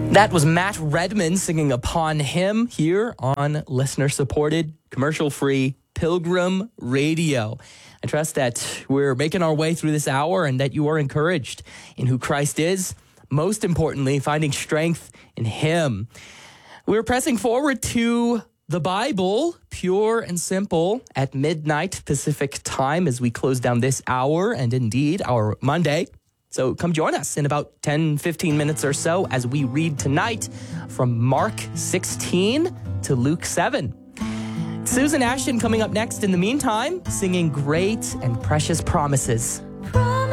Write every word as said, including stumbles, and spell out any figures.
That was Matt Redman singing Upon Him here on listener-supported, commercial-free Pilgrim Radio. I trust that we're making our way through this hour and that you are encouraged in who Christ is. Most importantly, finding strength in Him. We're pressing forward to the Bible, pure and simple, at midnight Pacific time as we close down this hour and indeed our Monday. So come join us in about ten, fifteen minutes or so as we read tonight from Mark sixteen to Luke seven. Susan Ashton coming up next in the meantime, singing Great and Precious Promises.